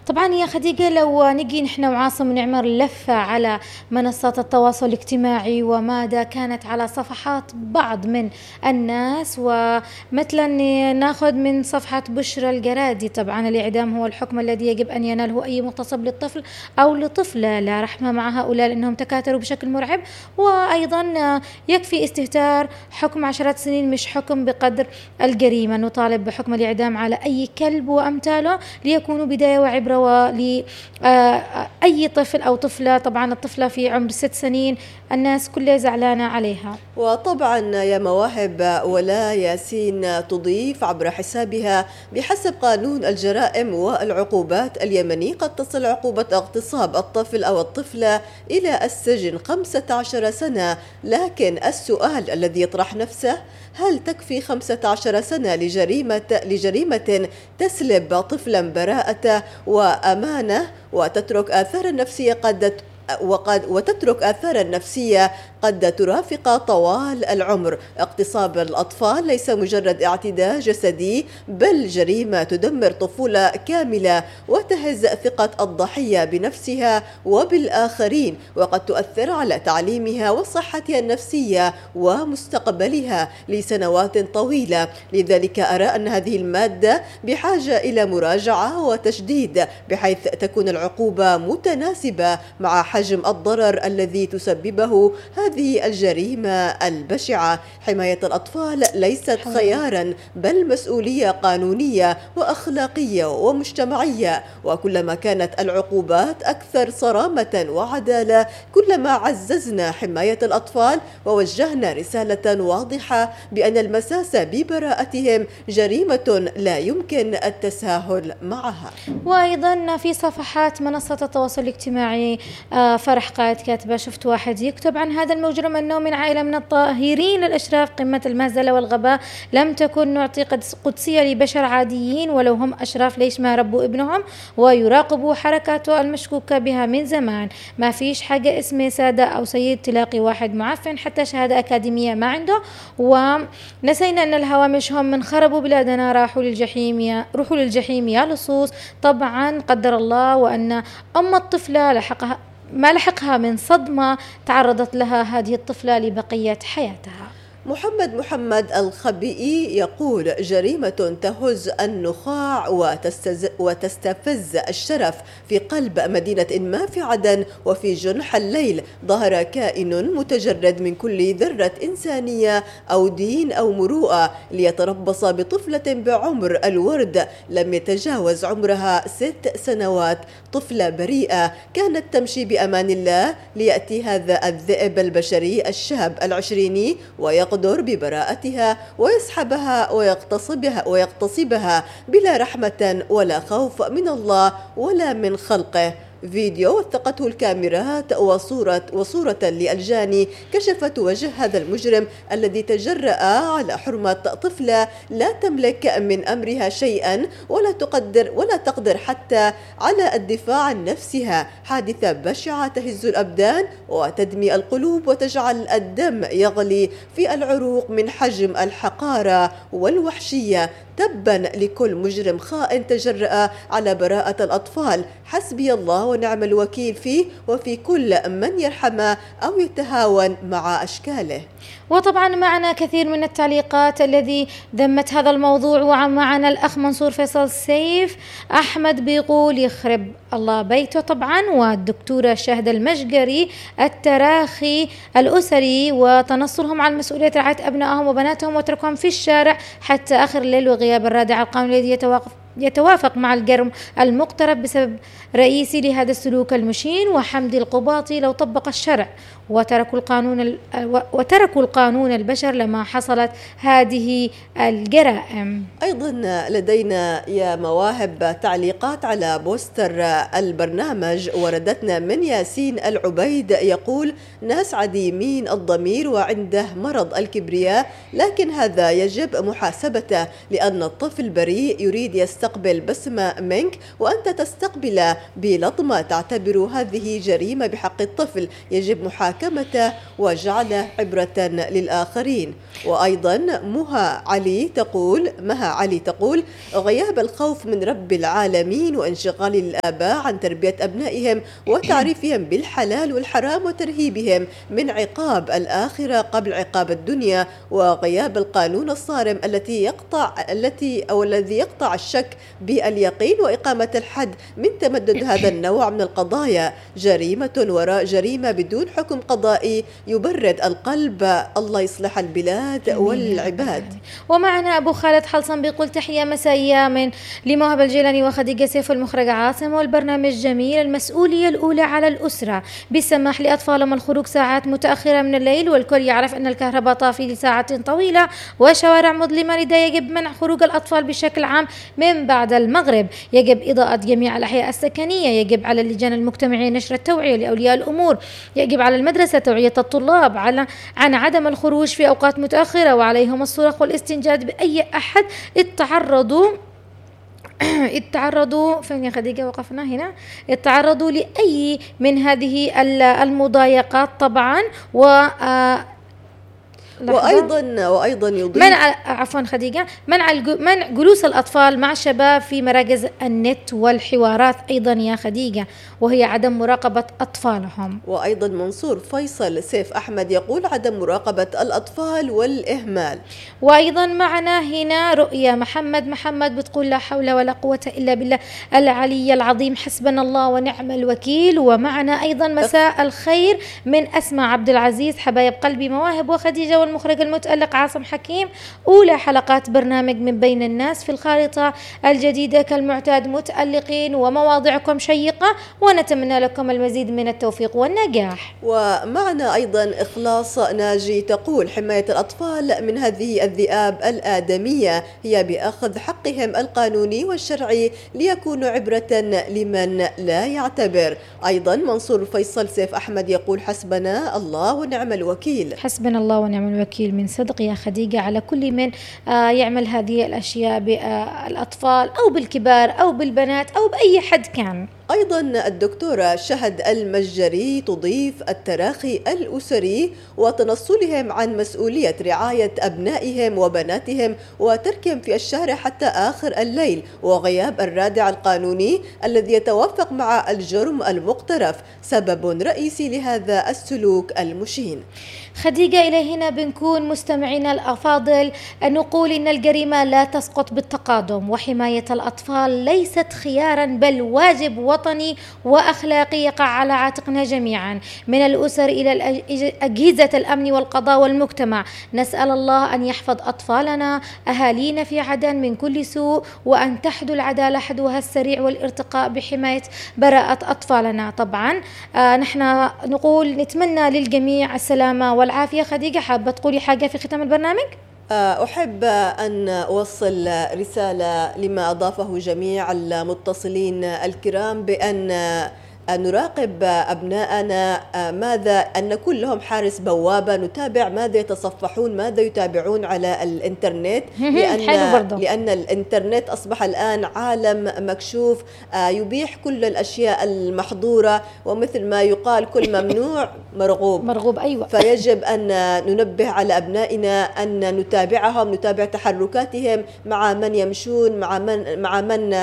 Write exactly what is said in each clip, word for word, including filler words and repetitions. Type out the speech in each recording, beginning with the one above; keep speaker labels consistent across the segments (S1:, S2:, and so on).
S1: طبعا يا خديجة، لو نجي نحن وعاصم ونعمل لفة على منصات التواصل الاجتماعي وماذا كانت على صفحات بعض من الناس، ومثلا ناخذ من صفحة بشرى الجرادي، طبعا الإعدام هو الحكم الذي يجب أن يناله أي مغتصب للطفل أو لطفلة، لا رحمة مع هؤلاء لأنهم تكاثروا بشكل مرعب. وأيضا يكفي استهتار حكم عشرات سنين، مش حكم بقدر الجريمة. نطالب بحكم الإعدام على أي كلب وأمثاله ليكونوا بداية وعبرة لأي طفل أو طفلة. طبعا الطفلة في عمر ست سنين الناس كلها زعلانة عليها.
S2: وطبعا يا مواهب، ولا ياسين تضيف عبر حسابها: بحسب قانون الجرائم والعقوبات اليمني قد تصل عقوبة اغتصاب الطفل أو الطفلة إلى السجن خمسة عشر سنة، لكن السؤال الذي يطرح نفسه: هل تكفي خمسة عشر سنة لجريمة لجريمة تسلب طفلا براءته وأمانه وتترك آثارا نفسية قد وقد وتترك آثارا نفسية قد ترافق طوال العمر؟ اغتصاب الأطفال ليس مجرد اعتداء جسدي، بل جريمة تدمر طفولة كاملة وتهز ثقة الضحية بنفسها وبالآخرين، وقد تؤثر على تعليمها وصحتها النفسية ومستقبلها لسنوات طويلة. لذلك أرى أن هذه المادة بحاجة إلى مراجعة وتشديد، بحيث تكون العقوبة متناسبة مع حجم الضرر الذي تسببه هذه الجريمة البشعة. حماية الأطفال ليست خيارا، بل مسؤولية قانونية وأخلاقية ومجتمعية، وكلما كانت العقوبات أكثر صرامة وعدالة كلما عززنا حماية الأطفال ووجهنا رسالة واضحة بأن المساس ببراءتهم جريمة لا يمكن التساهل معها.
S1: وأيضا في صفحات منصة التواصل الاجتماعي فرح قائد كاتبة: شفت واحد يكتب عن هذا المجرم أنه من عائلة من الطاهرين الأشراف، قمة المهزلة والغباء. لم تكن نعطي قدسية لبشر عاديين ولو هم أشراف، ليش ما ربوا ابنهم ويراقبوا حركاته المشكوكة بها من زمان؟ ما فيش حاجة اسمه سادة أو سيد، تلاقي واحد معفن حتى شهادة أكاديمية ما عنده. ونسينا أن الهوامش هم من خربوا بلادنا راحوا للجحيم يا روحوا للجحيم يا لصوص. طبعا قدر الله وأن أم الطفلة لحقها ما لحقها من صدمة تعرضت لها هذه الطفلة لبقية حياتها.
S2: محمد محمد الخبئي يقول: جريمة تهز النخاع وتستفز الشرف في قلب مدينة ما في عدن وفي جنح الليل. ظهر كائن متجرد من كل ذرة إنسانية أو دين أو مروءة ليتربص بطفلة بعمر الورد لم يتجاوز عمرها ست سنوات، طفلة بريئة كانت تمشي بأمان الله، ليأتي هذا الذئب البشري الشاب العشريني ويقول يقدر ببراءتها ويسحبها ويغتصبها ويغتصبها بلا رحمة ولا خوف من الله ولا من خلقه. فيديو وثقته الكاميرات وصورة وصورة للجاني كشفت وجه هذا المجرم الذي تجرأ على حرمة طفلة لا تملك من أمرها شيئا ولا تقدر ولا تقدر حتى على الدفاع عن نفسها. حادثة بشعة تهز الأبدان وتدمي القلوب وتجعل الدم يغلي في العروق من حجم الحقارة والوحشية. تبا لكل مجرم خائن تجرأ على براءة الأطفال. حسبي الله ونعم الوكيل فيه وفي كل من يرحم أو يتهاون مع أشكاله.
S1: وطبعا معنا كثير من التعليقات الذي ذمت هذا الموضوع، ومعنا الأخ منصور فيصل سيف أحمد بيقول: يخرب الله بيته. طبعا والدكتورة شاهد المشجري: التراخي الأسري وتنصلهم عن مسؤولية رعاية أبنائهم وبناتهم وتركهم في الشارع حتى آخر الليل وغياب الرادع القانوني الذي يتوقف يتوافق مع الجرم المقترب بسبب رئيسي لهذا السلوك المشين. وحمدي القباطي: لو طبق الشرع وتركوا القانون وتركوا القانون البشر لما حصلت هذه الجرائم.
S2: أيضا لدينا يا مواهب تعليقات على بوستر البرنامج، وردتنا من ياسين العبيد يقول: ناس عديمين الضمير وعنده مرض الكبرياء، لكن هذا يجب محاسبته لأن الطفل بريء يريد يست تستقبل بسمة منك وأنت تستقبل بلطمة تعتبر هذه جريمة بحق الطفل يجب محاكمته وجعله عبرة للآخرين. وأيضا مها علي تقول مها علي تقول غياب الخوف من رب العالمين وانشغال الآباء عن تربية أبنائهم وتعريفهم بالحلال والحرام وترهيبهم من عقاب الآخرة قبل عقاب الدنيا، وغياب القانون الصارم التي يقطع التي أو الذي يقطع الشك باليقين وإقامة الحد من تمدد هذا النوع من القضايا جريمة وراء جريمة بدون حكم قضائي يبرد القلب. الله يصلح البلاد والعباد.
S1: ومعنا أبو خالد حلصن بيقول تحية مسائية من لموهب الجيلاني وخديجة سيف والمخرج عاصم، والبرنامج جميل. المسؤولية الأولى على الأسرة بالسماح لأطفالهم الخروج ساعات متأخرة من الليل، والكل يعرف أن الكهرباء طافي لساعات طويلة وشوارع مظلمة، لذا يجب منع خروج الأطفال بشكل عام من بعد المغرب. يجب إضاءة جميع الأحياء السكنية. يجب على اللجان المجتمعية نشر التوعية لأولياء الأمور. يجب على المدرسة توعية الطلاب على عن عدم الخروج في أوقات متأخرة، وعليهم الصراخ والاستنجاد بأي أحد اتعرضوا اتعرضوا فين يا خديجة وقفنا هنا اتعرضوا لأي من هذه المضايقات طبعا. و
S2: وأيضا وأيضا يضيف
S1: منع عفوا خديجة منع منع جلوس الأطفال مع شباب في مراكز النت والحوارات أيضا يا خديجة، وهي عدم مراقبة أطفالهم.
S2: وأيضا منصور فيصل سيف أحمد يقول عدم مراقبة الأطفال والإهمال.
S1: وأيضا معنا هنا رؤيا محمد محمد بتقول لا حول ولا قوة إلا بالله العلي العظيم حسبنا الله ونعم الوكيل. ومعنا أيضا مساء الخير من أسماء عبد العزيز حبايب قلبي مواهب وخديجة والمخرج المتألق عاصم حكيم. أولى حلقات برنامج من بين الناس في الخارطة الجديدة كالمعتاد متألقين ومواضعكم شيقة، ونتمنى لكم المزيد من التوفيق والنجاح.
S2: ومعنا أيضا إخلاص ناجي تقول حماية الأطفال من هذه الذئاب الآدمية هي بأخذ حقهم القانوني والشرعي ليكونوا عبرة لمن لا يعتبر. أيضا منصور فيصل سيف أحمد يقول حسبنا الله ونعم الوكيل.
S1: حسبنا الله ونعم الوكيل من صدق يا خديجة على كل من آه يعمل هذه الأشياء بالأطفال أو بالكبار أو بالبنات أو بأي حد كان.
S2: أيضا الدكتورة شهد المجري تضيف التراخي الأسري وتنصلهم عن مسؤولية رعاية أبنائهم وبناتهم وتركهم في الشارع حتى آخر الليل، وغياب الرادع القانوني الذي يتوافق مع الجرم المقترف سبب رئيسي لهذا السلوك المشين.
S1: خديجة إلى هنا بنكون مستمعينا الأفاضل نقول إن الجريمة لا تسقط بالتقادم، وحماية الأطفال ليست خيارا بل واجب وطني وأخلاقي يقع على عاتقنا جميعا من الأسر إلى أجهزة الأمن والقضاء والمجتمع. نسأل الله أن يحفظ أطفالنا أهالينا في عدن من كل سوء، وأن تحدو العدالة حدوها السريع والارتقاء بحماية براءة أطفالنا. طبعا آه نحن نقول نتمنى للجميع السلامة والعافية. خديجة حابة تقولي حاجة في ختام البرنامج؟
S2: أحب أن أوصل رسالة لما أضافه جميع المتصلين الكرام بأن نراقب أبناءنا، ماذا أن نكون لهم حارس بوابة، نتابع ماذا يتصفحون ماذا يتابعون على الإنترنت، لأن, لأن الإنترنت أصبح الآن عالم مكشوف يبيح كل الأشياء المحظورة، ومثل ما يقال كل ممنوع مرغوب
S1: مرغوب أيوة.
S2: فيجب أن ننبه على أبنائنا أن نتابعهم، نتابع تحركاتهم مع من يمشون، مع من, مع من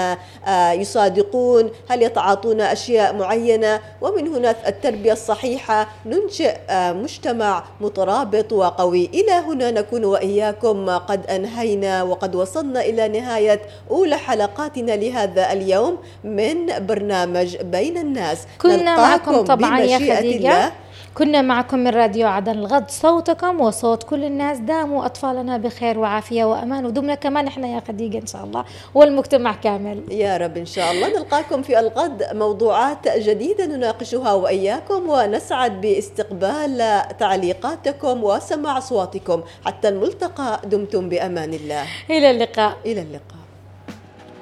S2: يصادقون، هل يتعاطون أشياء معينة، ومن هنا التربية الصحيحة ننشئ مجتمع مترابط وقوي. إلى هنا نكون وإياكم قد أنهينا وقد وصلنا إلى نهاية أولى حلقاتنا لهذا اليوم من برنامج بين الناس.
S1: كنا معكم طبعا يا خديجة، كنا معكم من راديو عدن الغد، صوتكم وصوت كل الناس. داموا أطفالنا بخير وعافية وأمان، ودمنا كمان إحنا يا خديجة إن شاء الله والمجتمع كامل
S2: يا رب إن شاء الله. نلقاكم في الغد موضوعات جديدة نناقشها وإياكم، ونسعد باستقبال تعليقاتكم وسماع أصواتكم. حتى الملتقى، دمتم بأمان الله.
S1: إلى اللقاء.
S2: إلى اللقاء.